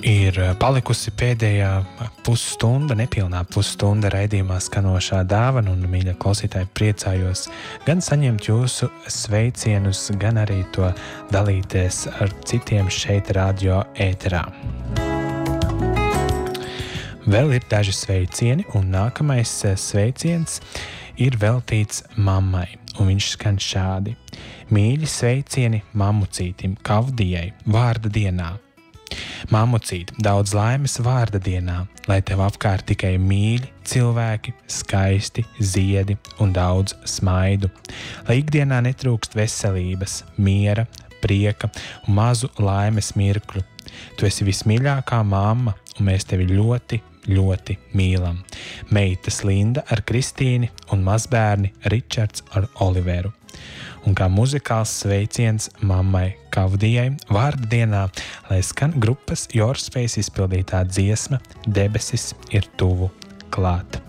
Ir palikusi pēdējā pusstunda, nepilnā pusstunda raidījumā skanošā dāvana, un, mīļie klausītāji, priecājos gan saņemt jūsu sveicienus, gan arī to dalīties ar citiem šeit radio ēterā. Vēl ir daži sveicieni, un nākamais sveiciens ir veltīts mammai, un viņš skan šādi. Mīļi sveicieni mammucītim Kavdijai vārda dienā. Mammucīt, daudz laimes vārda dienā, lai tev apkārt tikai mīļi cilvēki, skaisti ziedi un daudz smaidu, lai ikdienā netrūkst veselības, miera, prieka un mazu laimes mirkļu. Tu esi vismīļākā mamma, un mēs tevi ļoti, ļoti mīlam. Meitas Linda ar Kristīni un mazbērni Ričards ar Oliveru. Un kā muzikāls sveiciens mammai Kavdijai vārda dienā, lai skan grupas Your Space izpildītā dziesma Debesis ir tuvu klāt.